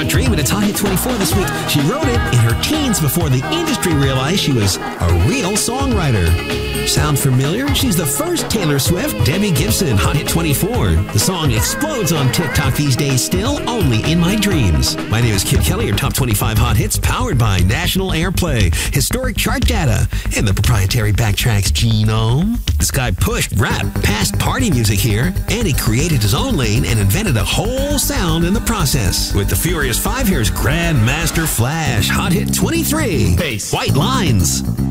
Hot Dream at its Hot Hit 24 this week. She wrote it in her teens before the industry realized she was a real songwriter. Sound familiar? She's the first Taylor Swift, Debbie Gibson, Hot Hit 24. The song explodes on TikTok these days still, only in my dreams. My name is Kid Kelly, your Top 25 Hot Hits, powered by National Airplay, historic chart data, and the proprietary Backtracks genome. This guy pushed rap past party music here, and he created his own lane and invented a whole sound in the process. With the Furious 5, here's Grandmaster Flash, Hot Hit 23. Bass. White Lines.